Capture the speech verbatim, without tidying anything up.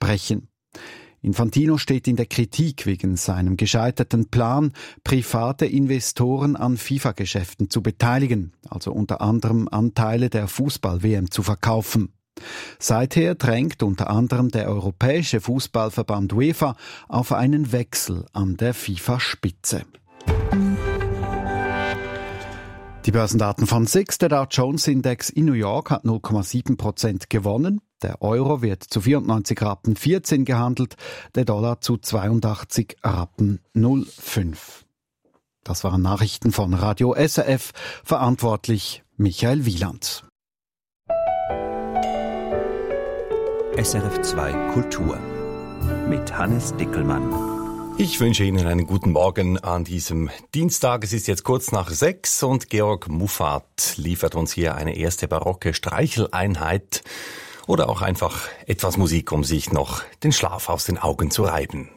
sprechen. Infantino steht in der Kritik wegen seinem gescheiterten Plan, private Investoren an FIFA-Geschäften zu beteiligen, also unter anderem Anteile der Fußball-W M zu verkaufen. Seither drängt unter anderem der Europäische Fußballverband UEFA auf einen Wechsel an der FIFA-Spitze. Die Börsendaten von S I X, der Dow Jones Index in New York hat null Komma sieben Prozent gewonnen. Der Euro wird zu vierundneunzig Rappen vierzehn gehandelt, der Dollar zu zweiundachtzig Rappen null Komma fünf. Das waren Nachrichten von Radio S R F, verantwortlich Michael Wieland. S R F zwei Kultur mit Hannes Dickelmann. Ich wünsche Ihnen einen guten Morgen an diesem Dienstag. Es ist jetzt kurz nach sechs und Georg Muffat liefert uns hier eine erste barocke Streicheleinheit oder auch einfach etwas Musik, um sich noch den Schlaf aus den Augen zu reiben.